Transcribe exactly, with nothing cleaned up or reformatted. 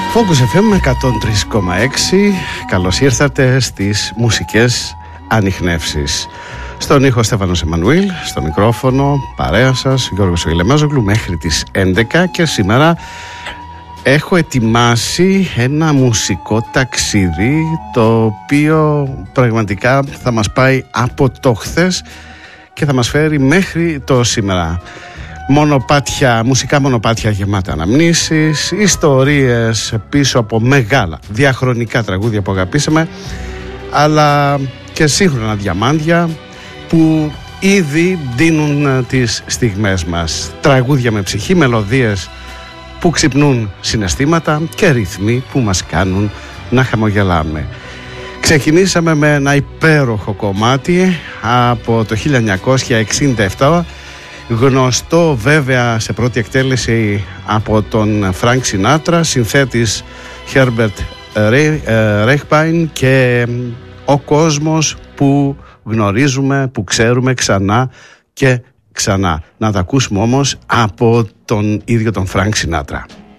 Focus εφ εμ εκατόν τρία κόμμα έξι. Καλώς ήρθατε στις μουσικές ανιχνεύσεις. Στον ήχο Στέφανος Εμμανουήλ, στο μικρόφωνο παρέα σας Γιώργος Ηλεμάζογλου μέχρι τις έντεκα. Και σήμερα έχω ετοιμάσει ένα μουσικό ταξίδι, το οποίο πραγματικά θα μας πάει από το χθες και θα μας φέρει μέχρι το σήμερα. Μονοπάτια, μουσικά μονοπάτια γεμάτα αναμνήσεις, ιστορίες πίσω από μεγάλα διαχρονικά τραγούδια που αγαπήσαμε, αλλά και σύγχρονα διαμάντια που ήδη δίνουν τις στιγμές μας. Τραγούδια με ψυχή, μελωδίες που ξυπνούν συναισθήματα και ρυθμοί που μας κάνουν να χαμογελάμε. Ξεκινήσαμε με ένα υπέροχο κομμάτι από το χίλια εννιακόσια εξήντα επτά, γνωστό βέβαια σε πρώτη εκτέλεση από τον Φρανκ Σινάτρα, συνθέτης Herbert Reichwein, και ο κόσμος που γνωρίζουμε, που ξέρουμε ξανά και ξανά. Να τα ακούσουμε όμως από τον ίδιο τον Φρανκ Σινάτρα.